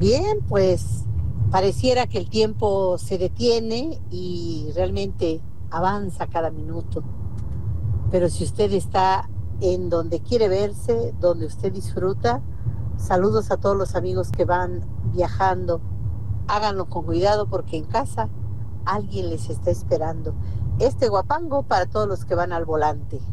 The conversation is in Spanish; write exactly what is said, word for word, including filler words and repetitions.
Bien, pues pareciera que el tiempo se detiene y realmente avanza cada minuto. Pero si usted está en donde quiere verse, donde usted disfruta, saludos a todos los amigos que van viajando. Háganlo con cuidado porque en casa alguien les está esperando. Este guapango para todos los que van al volante.